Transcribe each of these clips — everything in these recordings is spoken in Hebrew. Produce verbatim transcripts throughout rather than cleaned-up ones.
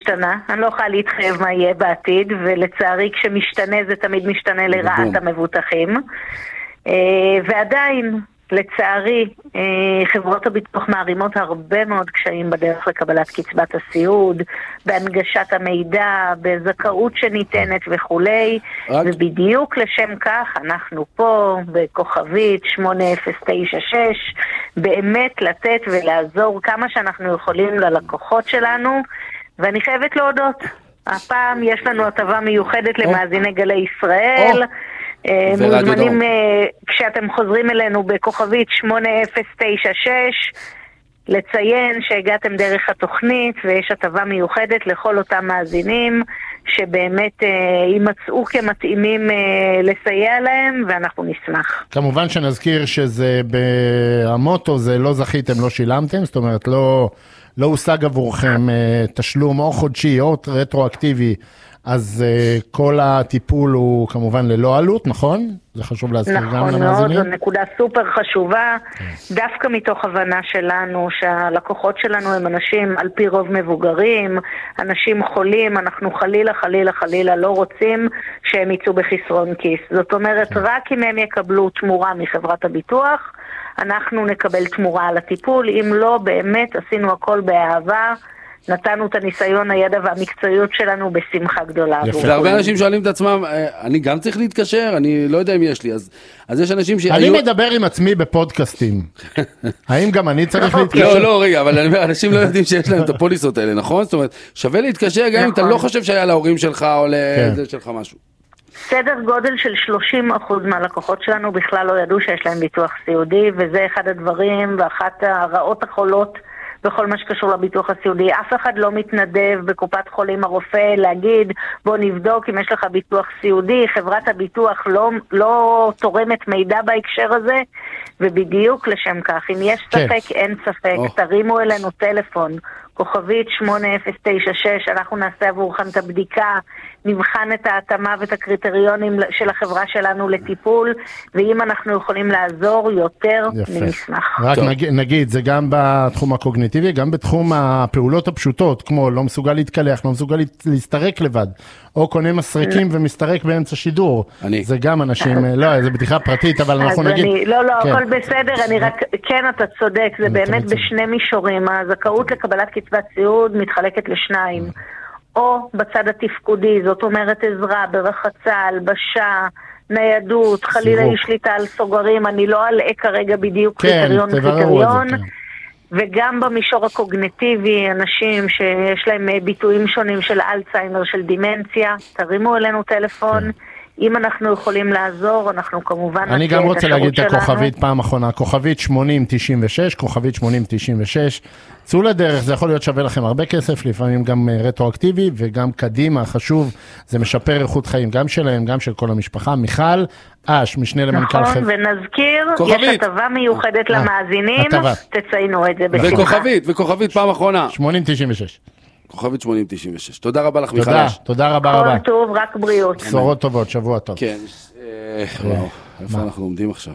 השתנה, אני לא יכולה להתחייב מה יהיה בעתיד, ולצערי כשמשתנה זה תמיד משתנה לרעת המבוטחים. ועדיין, לצערי, חברות הביטוח מערימות הרבה מאוד קשיים בדרך לקבלת קצבת הסיעוד, בהנגשת המידע, בזכאות שניתנת וכולי, ובדיוק לשם כך אנחנו פה בכוכבית שמונה אפס תשע שש, באמת לתת ולעזור כמה שאנחנו יכולים ללקוחות שלנו, ואני חייבת להודות, הפעם יש לנו הטבה מיוחדת למאזיני גלי ישראל, מוזמנים כשאתם חוזרים אלינו בכוכבית שמונה אפס תשע שש לציין שהגעתם דרך התוכנית ויש הטבה מיוחדת לכל אותם מאזינים שבאמת יימצאו כמתאימים לסייע להם, ואנחנו נשמח. כמובן שנזכיר שזה במוטו, זה לא זכיתם, לא שילמתם, זאת אומרת לא, לא הושג עבורכם תשלום או חודשי או רטרואקטיבי, אז uh, כל הטיפול הוא כמובן ללא עלות, נכון? זה חשוב להזכיר נכון גם למאזינים. נכון מאוד, זו נקודה סופר חשובה, okay. דווקא מתוך הבנה שלנו שהלקוחות שלנו הם אנשים על פי רוב מבוגרים, אנשים חולים, אנחנו חלילה חלילה חלילה לא רוצים שהם יצאו בחסרון כיס. זאת אומרת, okay. רק אם הם יקבלו תמורה מחברת הביטוח, אנחנו נקבל תמורה על הטיפול, אם לא באמת עשינו הכל באהבה, נתנו את הניסיון, הידע והמקצועיות שלנו בשמחה גדולה. והרבה אנשים שואלים את עצמם, אני גם צריך להתקשר? אני לא יודע אם יש לי. אז, אז יש אנשים שהיו... אני מדבר עם עצמי בפודקאסטים. האם גם אני צריך להתקשר? לא, לא, רגע, אבל אני אומר, אנשים לא יודעים שיש להם את הפוליסות האלה, נכון? זאת אומרת, שווה להתקשר גם אם אתה לא חושב שהיה להורים שלך או לזה שלך משהו. סדר גודל של שלושים אחוז מהלקוחות שלנו בכלל לא ידעו שיש להם ביטוח סיעודי, וזה אחד הדברים ואחת הרעות החולות בכל מה שקשור לביטוח הסיעודי. אף אחד לא מתנדב בקופת חולים הרופא להגיד, בוא נבדוק אם יש לך ביטוח סיעודי. חברת הביטוח לא, לא תורמת מידע בהקשר הזה, ובדיוק לשם כך, אם יש ספק, כן. אין ספק, oh. תרימו אלינו טלפון, כוכבית שמונה אפס תשע שש, אנחנו נעשה עבורכם את הבדיקה, נבחן את ההתאמה ואת הקריטריונים של החברה שלנו לטיפול, ואם אנחנו יכולים לעזור יותר, נשמח. רק נגיד, נגיד, זה גם בתחום הקוגניטיבי, גם בתחום הפעולות הפשוטות, כמו לא מסוגל להתקלח, לא מסוגל להסתרק לבד, או קונה מסרקים ומסתרק באמצע שידור. אני. זה גם אנשים, לא, זה בדיחה פרטית, אבל אנחנו נגיד... אני, לא, לא, הכל בסדר, אני רק, כן, אתה צודק, זה באמת בשני מישורים. הזכאות לקבלת קצבת סיעוד מתחלקת לשניים. או בצד התפקודי, זאת אומרת עזרה ברחצה, הלבשה, ניידות, חלילה היא שליטה על סוגרים, אני לא אלאה כרגע בדיוק קריטריון קריטריון, וגם במישור הקוגניטיבי, אנשים שיש להם ביטויים שונים של אלצהיימר, של דימנציה, תרימו אלינו טלפון, אם אנחנו יכולים לעזור, אנחנו כמובן... אני גם רוצה להגיד את הכוכבית פעם אחרונה, כוכבית שמונים תשעים ושש, כוכבית שמונים תשעים ושש, צאו לדרך, זה יכול להיות שווה לכם הרבה כסף, לפעמים גם רטרואקטיבי, וגם קדימה, חשוב, זה משפר איכות חיים, גם שלהם, גם של כל המשפחה. מיכל אש, משנה למנכ"ל נכון, ונזכיר, יש הטבה מיוחדת למאזינים, תציינו את זה בשמחה. וכוכבית, וכוכבית פעם אחרונה. שמונים תשעים ושש. כוכבית שמונים תשעים ושש. תודה רבה לך, מיכל אש. תודה רבה רבה. כל טוב, רק בריאות. בשורות טובות, שבוע טוב. כן, וואו, איפה אנחנו עומדים עכשיו?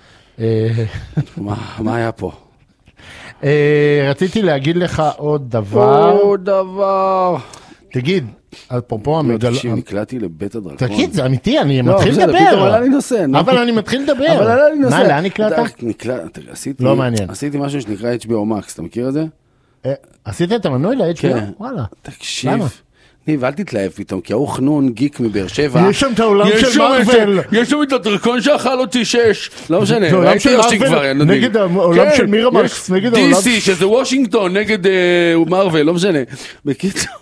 מה היה פה? רציתי להגיד לך עוד דבר. עוד דבר. תגיד, אפרופו המגל... תקשיב, נקלעתי לבית הדרקון. תגיד, זה אמיתי, אני מתחיל לדבר. אבל אני מתחיל לדבר. אבל עלה לי נושא. מה, לאן נקלעת? עשיתי... לא מעניין. עשיתי משהו שנקרא אייץ' בי או Max, אתה מכיר את זה? עשית את המנוי ל-אייץ' בי או? וואלה. תקשיב. למה? ניב, אל תתלהב פתאום, כי הוא חנון גיק מבאר שבע. יש שם את העולם של מרוול. יש שם את הדרקון שאכל אותי שש. לא משנה, ראיתי יושי כבר. נגד העולם של מירמקס. די סי, שזה וושינגטון נגד מרוול, לא משנה. בקיצור.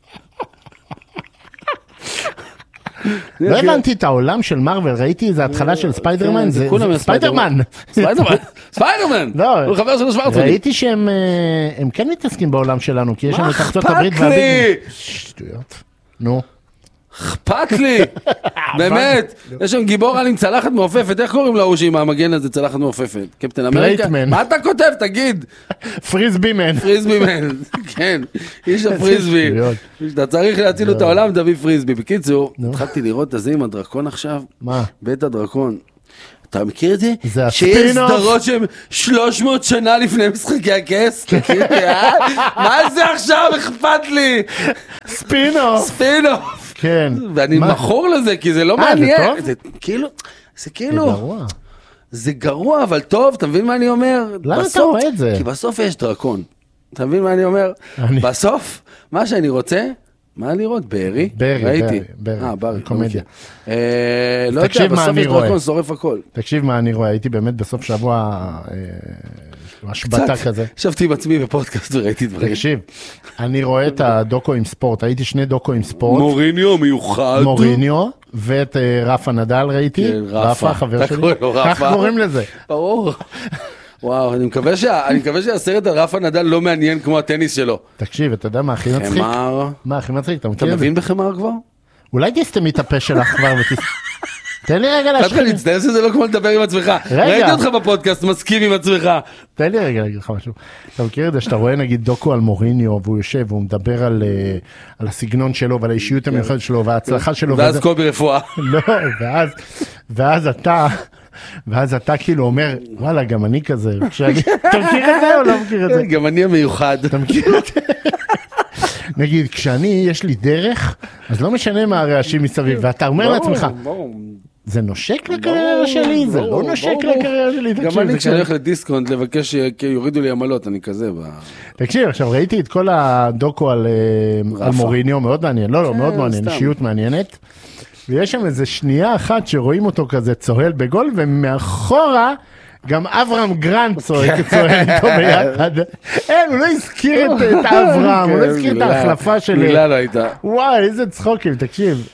לא הבנתי את העולם של מרוול, ראיתי איזו התחלה של ספיידרמן, זה ספיידרמן. ספיידרמן, ספיידרמן. הוא חבר שלו שוורצמן. ראיתי שהם כן מתעסקים בעולם שלנו, כי יש לנו את ארצות הברית אכפת לי? שטויות. נו. אכפת לי. באמת. יש שם גיבור על עם צלחת מעופפת, איך קוראים לו עם המגן הזה צלחת מעופפת? קפטן אמריקה? מה אתה כותב? תגיד. פריסבימן. פריסבימן, כן. איש הפריסבי. אתה צריך להציל את העולם, תביא פריסבי. בקיצור, התחלתי לראות את זה עם הדרקון עכשיו. מה? בית הדרקון. אתה מכיר את זה? זה שיש הספין-אוף. סדרות שהן שלוש מאות שנה לפני משחקי הכס? מה זה עכשיו? אכפת לי. ספין-אוף. ספין-אוף. כן. ואני מכור לזה, כי זה לא מעניין. זה כאילו, זה כאילו... זה גרוע. זה גרוע, אבל טוב, אתה מבין מה אני אומר? למה אתה רואה את זה? כי בסוף יש דרקון. אתה מבין מה אני אומר? בסוף, מה שאני רוצה... מה לראות? בארי? בארי, ראיתי. בארי. אה, בארי. קומדיה. לא יודע, בסוף יש דרקון, שורף הכל. תקשיב מה אני רואה, הייתי באמת בסוף שבוע השבטה כזה. ישבתי עם עצמי בפודקאסט וראיתי דברים. תקשיב, אני רואה את הדוקו עם ספורט, הייתי שני דוקו עם ספורט. מוריניו מיוחד. מוריניו, ואת רפה נדל ראיתי. רפה, חבר שלי. כך קוראים לזה. ברור. וואו, אני מקווה שה, אני מקווה שהסרט על רפה נדל לא מעניין כמו הטניס שלו. תקשיב, אתה יודע מה הכי מצחיק? חמר. מה הכי מצחיק? אתה מכיר אתה את זה? מבין בחמר כבר? אולי תסתמי את הפה שלך כבר ותס... תן לי רגע אתה להשחיל. צריך להצטער שזה לא כמו לדבר עם עצמך. ראיתי אותך בפודקאסט, מסכים עם עצמך. תן לי רגע להגיד לך משהו. אתה מכיר את זה שאתה רואה נגיד דוקו על מוריניו, והוא יושב והוא מדבר על, על הסגנון שלו ועל האישיות המיוחדת שלו וההצלחה שלו. ואז קובי רפואה. לא, ואז, ואז אתה... ואז אתה כאילו אומר, וואלה, גם אני כזה. אתה מכיר את זה או לא מכיר את זה? גם אני המיוחד. אתה מכיר את זה? נגיד, כשאני, יש לי דרך, אז לא משנה מה הרעשים מסביב, ואתה אומר לעצמך, זה נושק לקריירה שלי? זה לא נושק לקריירה שלי? גם אני כשאני הולך לדיסקונט לבקש שיורידו לי עמלות, אני כזה. תקשיב, עכשיו ראיתי את כל הדוקו על מוריניו, מאוד מעניין, לא, לא, מאוד מעניין, אישיות מעניינת. ויש שם איזה שנייה אחת שרואים אותו כזה צוהל בגול, ומאחורה גם אברהם גרנט צוהל, צוהל איתו ביחד. אין, הוא לא הזכיר את אברהם, הוא לא הזכיר את ההחלפה של... מילה לא הייתה. וואי, איזה צחוקים, תקשיב.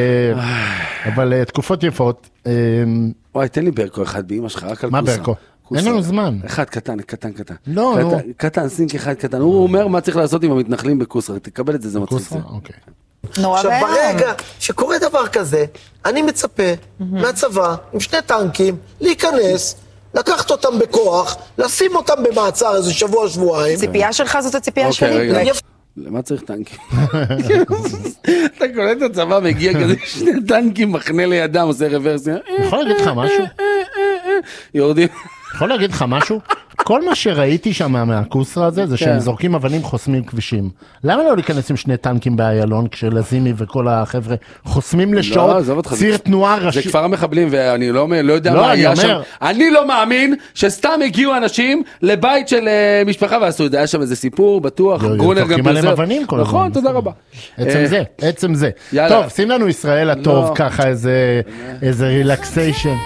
אבל תקופות יפות. וואי, תן לי ברקו אחד באמא שלך, רק על מה כוסה. ברקו? אין לנו זמן. אחד קטן, קטן, קטן. לא, נו. קטן, סינק אחד קטן. הוא אומר מה צריך לעשות עם המתנחלים בקוסרה. תקבל את זה, זה מצחיק. קוסרה? אוקיי. עכשיו ברגע שקורה דבר כזה, אני מצפה מהצבא עם שני טנקים להיכנס, לקחת אותם בכוח, לשים אותם במעצר איזה שבוע, שבועיים. הציפייה שלך זאת הציפייה שלי. למה צריך טנקים? אתה קולט את הצבא, מגיע כזה שני טנקים, מחנה לידם, עושה רוורסיה. יכול להגיד לך משהו? יורדים. יכול להגיד לך משהו? כל מה שראיתי שם מהקוסרה הזה, זה שהם זורקים אבנים, חוסמים כבישים. למה לא להיכנס עם שני טנקים באיילון, כשלזימי וכל החבר'ה חוסמים לשעות, ציר תנועה ראשי? זה כפר המחבלים, ואני לא יודע מה היה שם. אני לא מאמין שסתם הגיעו אנשים לבית של משפחה ועשו את זה. היה שם איזה סיפור, בטוח, גרונר גם פרזר. נכון, תודה רבה. עצם זה, עצם זה. טוב, שים לנו ישראל הטוב, ככה איזה רילקסיישן.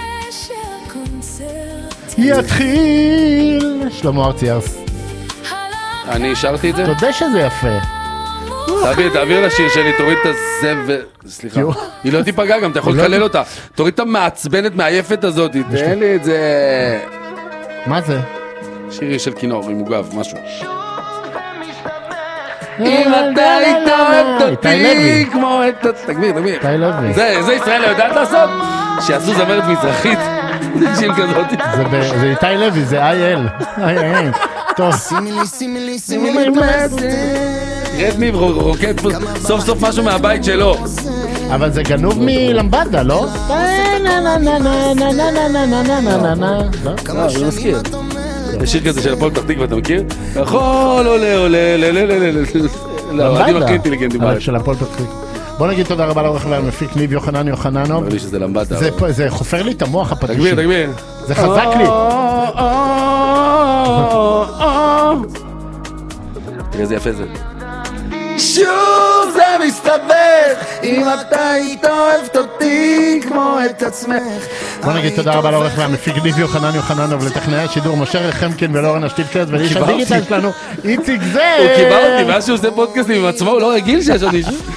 יתחיל שלמה ארצי ארס. אני השארתי את זה? תודה שזה יפה. תעביר, תעביר לשיר שלי, תוריד את הזה ו... סליחה, היא לא תיפגע גם, אתה יכול לקלל אותה. תוריד את המעצבנת מהיפת הזאת, תן לי את זה. מה זה? שירי של כינור, עם מוגב, משהו. אם אתה היית אוהבת אותי כמו את... תגביר, תגביר. זה ישראל לא יודעת לעשות? שיעשו זמרת מזרחית. זה איתי לוי, זה איי אל. טוב. רדניב רוקט סוף סוף משהו מהבית שלו. אבל זה גנוב מלמבדה, לא? לא, זה מזכיר. זה שיר כזה של הפועל פתח תקווה, אתה מכיר? יכול עולה עולה למבדה, אבל של הפועל פתח תקווה. בוא נגיד תודה רבה לעורך והמפיק ניב יוחנן יוחננוב. אומר לי שזה למבדה. זה חופר לי את המוח הפטישים. תגביר, תגביר. זה חזק לי. תראה איזה יפה זה. שוב זה מסתבך, אם אתה היית אוהבת אותי כמו את עצמך. בוא נגיד תודה רבה לעורך והמפיק ניב יוחנן יוחננוב, לטכנאי השידור משה רחמקין ולאורן השטיבקרט ולאיש הדיגיטל שלנו איציק זה. הוא קיבל אותי, ואז שהוא עושה פודקאסטים עם עצמו, הוא לא רגיל שיש עוד אישו.